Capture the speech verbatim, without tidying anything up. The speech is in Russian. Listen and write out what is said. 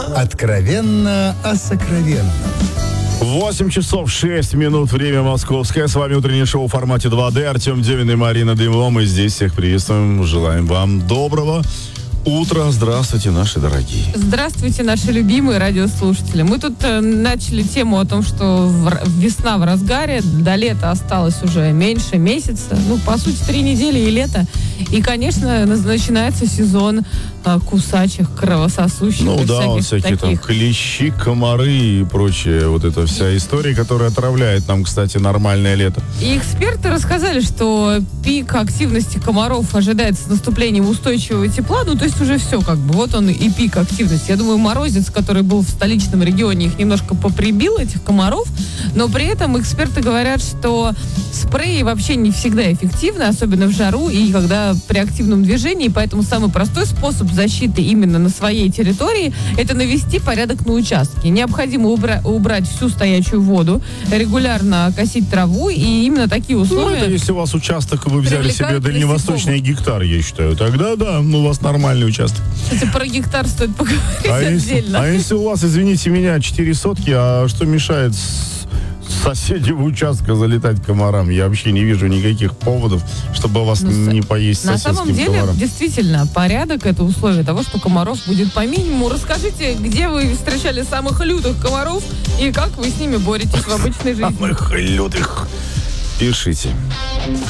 Откровенно о сокровенном. восемь часов шесть минут, время московское. С вами утреннее шоу в формате два дэ. Артем Демин и Марина Дымова. Мы здесь всех приветствуем. Желаем вам доброго утро. Здравствуйте, наши дорогие. Здравствуйте, наши любимые радиослушатели. Мы тут э, начали тему о том, что в, весна в разгаре, до лета осталось уже меньше месяца. Ну, по сути, три недели и лето. И, конечно, начинается сезон э, кусачих, кровососущих. Ну и да, всяких всякие там таких. клещи, комары и прочее. Вот эта вся история, которая отравляет нам, кстати, нормальное лето. И эксперты рассказали, что пик активности комаров ожидается с наступлением устойчивого тепла. Ну, то есть уже все как бы. Вот он и пик активности. Я думаю, морозец, который был в столичном регионе, их немножко поприбил, этих комаров. Но при этом эксперты говорят, что спреи вообще не всегда эффективны, особенно в жару и когда при активном движении. Поэтому самый простой способ защиты именно на своей территории – это навести порядок на участке. Необходимо убра- убрать всю стоячую воду, регулярно косить траву, и именно такие условия... Ну, это если у вас участок, вы взяли себе привлекают дальневосточный гектар, я считаю, тогда да, ну, у вас нормальный участок. Кстати, про гектар стоит поговорить А если, отдельно. а если у вас, извините меня, четыре сотки, а что мешает с соседнего участка залетать комарам? Я вообще не вижу никаких поводов, чтобы вас Ну, не поесть На соседским самом деле, комаром. действительно, порядок – это условие того, что комаров будет по минимуму. Расскажите, где вы встречали самых лютых комаров и как вы с ними боретесь в обычной жизни. Самых лютых. Пишите.